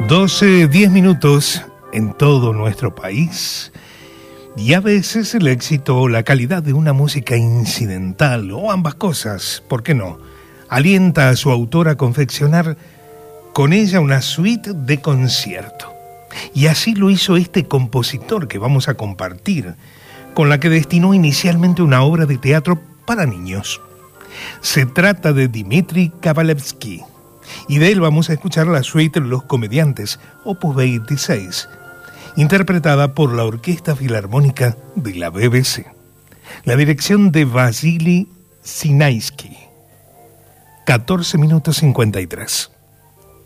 12:10 en todo nuestro país. Y a veces el éxito o la calidad de una música incidental, o ambas cosas, ¿por qué no?, alienta a su autor a confeccionar con ella una suite de concierto. Y así lo hizo este compositor que vamos a compartir, con la que destinó inicialmente una obra de teatro para niños. Se trata de Dmitri Kabalevsky, y de él vamos a escuchar la suite Los Comediantes, opus 26, interpretada por la Orquesta Filarmónica de la BBC. La dirección de Vasily Sinaisky. 14:53.